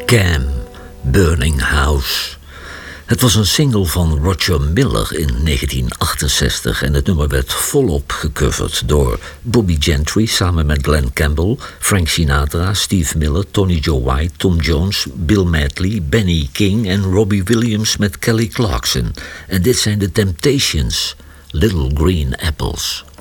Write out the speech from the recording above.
Cam, Burning House. Het was een single van Roger Miller in 1968 en het nummer werd volop gecoverd door Bobby Gentry samen met Glen Campbell, Frank Sinatra, Steve Miller, Tony Joe White, Tom Jones, Bill Medley, Benny King en Robbie Williams met Kelly Clarkson. En dit zijn de Temptations, Little Green Apples.